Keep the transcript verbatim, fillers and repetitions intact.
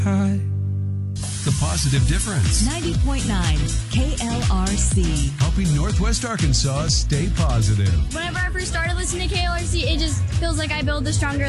The Positive Difference. ninety point nine K L R C. Helping Northwest Arkansas stay positive. Whenever I first started listening to K L R C, it just feels like I build a stronger